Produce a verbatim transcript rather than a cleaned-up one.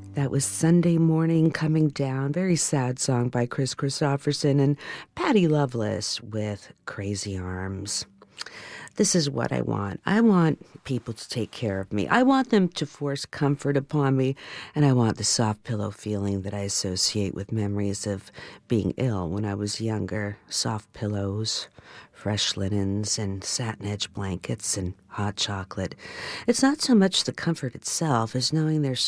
That was Sunday Morning Coming Down, very sad song by Chris Christopherson and Patty Loveless with Crazy Arms. This is what I want. I want people to take care of me. I want them to force comfort upon me, and I want the soft pillow feeling that I associate with memories of being ill when I was younger. Soft pillows, fresh linens, and satin edge blankets, and hot chocolate. It's not so much the comfort itself as knowing there's